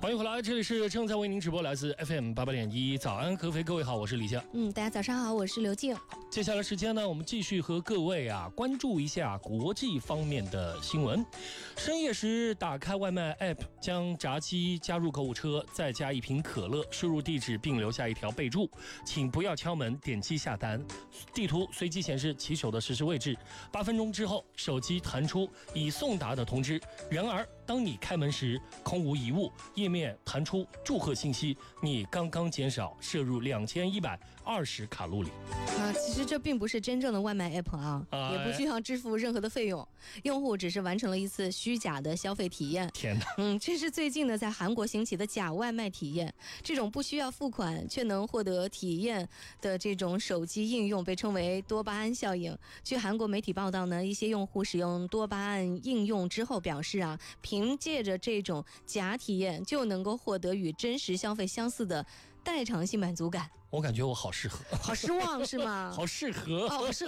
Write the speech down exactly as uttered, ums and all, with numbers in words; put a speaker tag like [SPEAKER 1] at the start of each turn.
[SPEAKER 1] 欢迎回来，这里是正在为您直播来自 F M 八八点一早安合肥，各位好，我是李夏。
[SPEAKER 2] 嗯，大家早上好，我是刘静。
[SPEAKER 1] 接下来时间呢，我们继续和各位啊关注一下国际方面的新闻。深夜时打开外卖 App， 将炸鸡加入购物车，再加一瓶可乐，输入地址并留下一条备注，请不要敲门，点击下单。地图随机显示骑手的实时位置。八分钟之后，手机弹出已送达的通知。然而，当你开门时，空无一物，页面弹出祝贺信息，你刚刚减少摄入两千一百二十卡路里。
[SPEAKER 2] 啊，其实这并不是真正的外卖 app 啊，
[SPEAKER 1] 哎、
[SPEAKER 2] 也不需要支付任何的费用，用户只是完成了一次虚假的消费体验。
[SPEAKER 1] 天哪！
[SPEAKER 2] 嗯，这是最近呢在韩国兴起的假外卖体验，这种不需要付款却能获得体验的这种手机应用被称为多巴胺效应。据韩国媒体报道呢，一些用户使用多巴胺应用之后表示啊，凭借着这种假体验就能够获得与真实消费相似的代偿性满足感。
[SPEAKER 1] 我感觉我好适合，
[SPEAKER 2] 好失望是吗？
[SPEAKER 1] 好适合，
[SPEAKER 2] 哦，是